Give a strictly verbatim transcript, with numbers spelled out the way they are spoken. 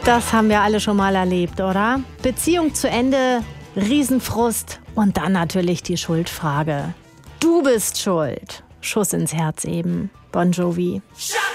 Das haben wir alle schon mal erlebt, oder? Beziehung zu Ende, Riesenfrust und dann natürlich die Schuldfrage. Du bist schuld. Schuss ins Herz eben. Bon Jovi.